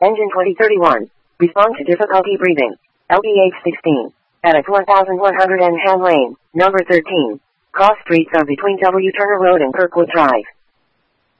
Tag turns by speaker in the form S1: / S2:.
S1: Engine 2031. Respond to difficulty breathing. LBH 16. At 1100 and Han Lane, number 13. Cross streets are between W. Turner Road and Kirkwood Drive.